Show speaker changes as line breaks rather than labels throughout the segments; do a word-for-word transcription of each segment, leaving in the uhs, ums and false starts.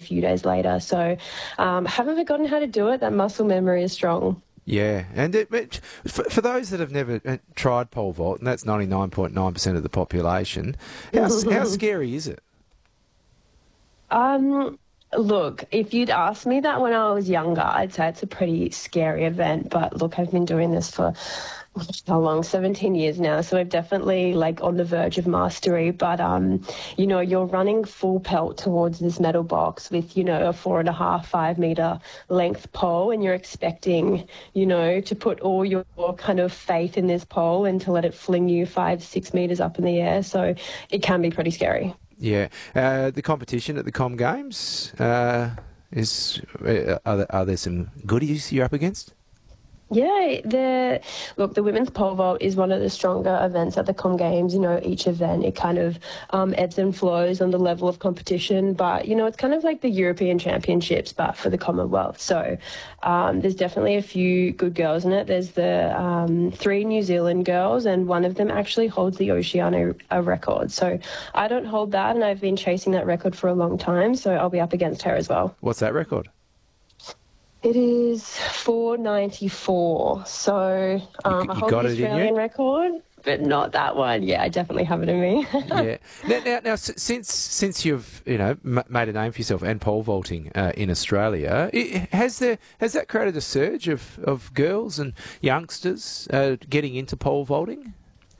few days later. So um, haven't forgotten how to do it. That muscle memory is strong.
Yeah, and it, it, for, for those that have never tried pole vault, and that's ninety-nine point nine percent of the population, how, how scary is it?
Um, look, if you'd asked me that when I was younger, I'd say it's a pretty scary event. But look, I've been doing this for how long? seventeen years now. So I'm definitely like on the verge of mastery. But, um, you know, you're running full pelt towards this metal box with, you know, a four and a half, five meter length pole. And you're expecting, you know, to put all your kind of faith in this pole and to let it fling you five, six meters up in the air. So it can be pretty scary.
Yeah. Uh, the competition at the Com Games, uh, is uh, are, there, are there some goodies you're up against?
Yeah, the look, the women's pole vault is one of the stronger events at the Com Games. You know, each event, it kind of um, ebbs and flows on the level of competition. But, you know, it's kind of like the European Championships, but for the Commonwealth. So um, there's definitely a few good girls in it. There's the um, three New Zealand girls, and one of them actually holds the Oceania uh, record. So I don't hold that, and I've been chasing that record for a long time. So I'll be up against her as well.
What's that record?
It is four ninety-four, so um,
you,
I
you
hold
got
the
it
Australian
in you?
record, but not that one. Yeah, I definitely have it in me.
Yeah. Now, now, now, since since you've you know m- made a name for yourself and pole vaulting uh, in Australia, it, has there has that created a surge of, of girls and youngsters uh, getting into pole vaulting?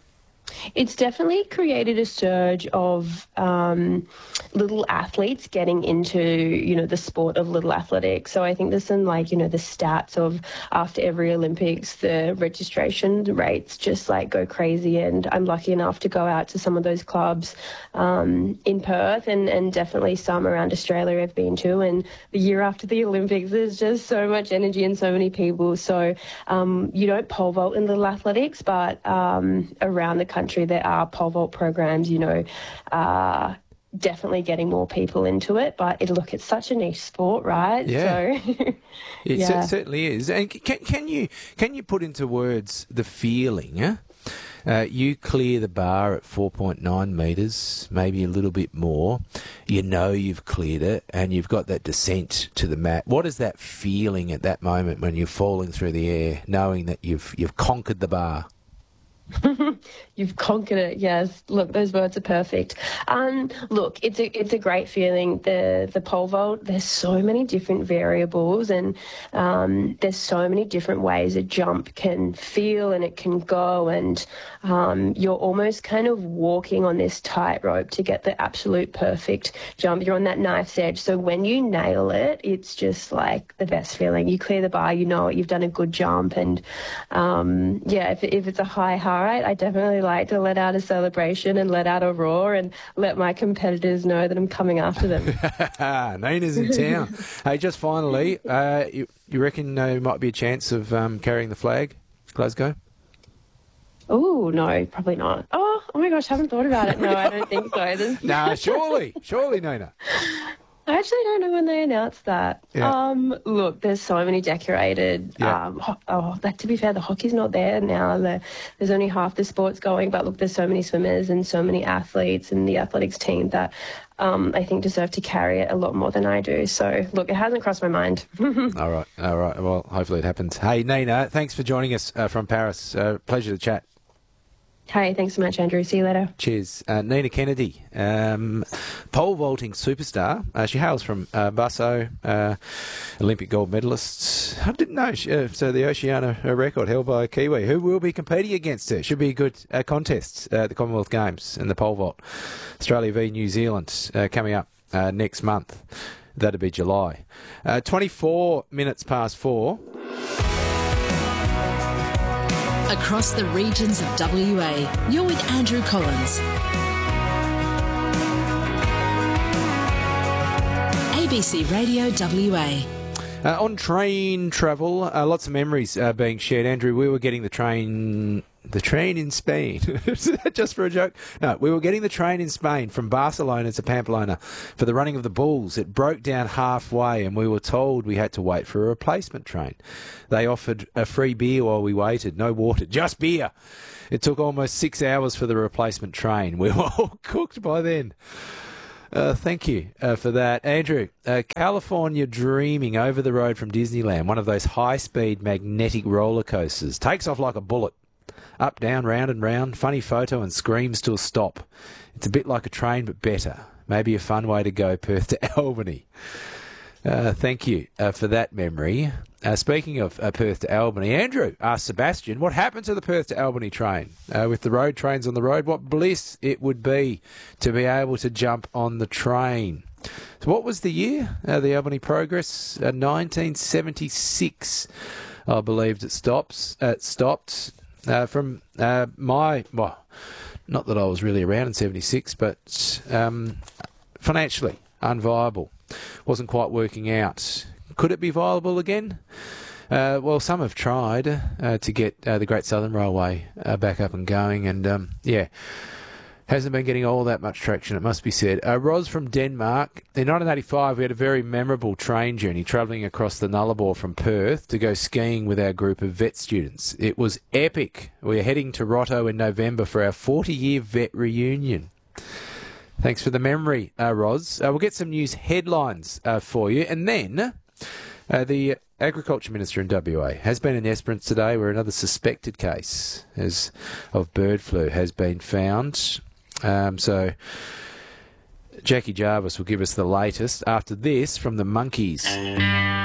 It's definitely created a surge of um, little athletes getting into, you know, the sport of little athletics. So I think there's some, like, you know, the stats of after every Olympics, the registration rates just, like, go crazy. And I'm lucky enough to go out to some of those clubs um, in Perth and, and definitely some around Australia I've been to. And the year after the Olympics, there's just so much energy and so many people. So um, you don't pole vault in little athletics, but um, around the country, there are pole vault programs, you know, uh, definitely getting more people into it. But it, look, it's such a niche sport, right?
Yeah,
so,
it
yeah.
c- certainly is. And can, can you can you put into words the feeling? Eh? Uh, you clear the bar at four point nine metres, maybe a little bit more. You know you've cleared it, and you've got that descent to the mat. What is that feeling at that moment when you're falling through the air, knowing that you've you've conquered the bar?
You've conquered it, yes. Look, those words are perfect. Um, look, it's a it's a great feeling. The the pole vault, there's so many different variables, and um, there's so many different ways a jump can feel and it can go, and um, you're almost kind of walking on this tightrope to get the absolute perfect jump. You're on that knife's edge. So when you nail it, it's just like the best feeling. You clear the bar, you know it, you've done a good jump, and um, yeah, if if it's a high high. Right, I definitely like to let out a celebration and let out a roar and let my competitors know that I'm coming after them.
Nina's in town. Hey, just finally, uh, you, you reckon there might be a chance of um, carrying the flag, Glasgow?
Oh, no, probably not. Oh, oh my gosh, haven't thought about it. No, I don't think so. There's...
nah, surely, surely, Nina.
I actually don't know when they announced that.
Yeah.
Um, look, there's so many decorated.
Yeah.
Um, ho- oh, that, to be fair, the hockey's not there now. The, there's only half the sports going, but look, there's so many swimmers and so many athletes and the athletics team that um, I think deserve to carry it a lot more than I do. So, look, it hasn't crossed my mind.
all right, all right. Well, hopefully it happens. Hey, Nina, thanks for joining us uh, from Paris. Uh, pleasure to chat.
Hey, thanks so much, Andrew. See you later.
Cheers. Uh, Nina Kennedy, um, pole vaulting superstar. Uh, she hails from uh, Busso, uh, Olympic gold medalist. I didn't know. She, uh, so the Oceania record held by a Kiwi. Who will be competing against her? Should be a good uh, contest uh, at the Commonwealth Games and the pole vault. Australia v New Zealand uh, coming up uh, next month. That'll be July. Uh, twenty-four minutes past four.
Across the regions of W A, you're with Andrew Collins. A B C Radio W A.
Uh, on train travel, uh, lots of memories uh, being shared. Andrew, we were getting the train... The train in Spain. Is that just for a joke? No, we were getting the train in Spain from Barcelona to Pamplona for the running of the Bulls. It broke down halfway and we were told we had to wait for a replacement train. They offered a free beer while we waited. No water, just beer. It took almost six hours for the replacement train. We were all cooked by then. Uh, thank you uh, for that. Andrew, uh, California Dreaming over the road from Disneyland, one of those high-speed magnetic roller coasters. Takes off like a bullet. Up, down, round and round. Funny photo and screams to a stop. It's a bit like a train, but better. Maybe a fun way to go Perth to Albany. Uh, thank you uh, for that memory. Uh, speaking of uh, Perth to Albany, Andrew asked Sebastian, what happened to the Perth to Albany train? Uh, with the road trains on the road, what bliss it would be to be able to jump on the train. So what was the year? Uh, the Albany Progress? Uh, nineteen seventy-six, I believe it stops. Uh, it stopped uh, from uh, my... well, not that I was really around in seventy-six, but um, financially unviable. Wasn't quite working out. Could it be viable again? Uh, well, some have tried uh, to get uh, the Great Southern Railway uh, back up and going, and um, yeah, hasn't been getting all that much traction, it must be said. Uh, Ros from Denmark. In nineteen eighty-five, we had a very memorable train journey travelling across the Nullarbor from Perth to go skiing with our group of vet students. It was epic. We are heading to Rotto in November for our forty-year vet reunion. Thanks for the memory, uh, Ros. Uh, we'll get some news headlines uh, for you. And then uh, the Agriculture Minister in W A has been in Esperance today where another suspected case as of bird flu has been found. Um, so Jackie Jarvis will give us the latest after this from the Monkeys.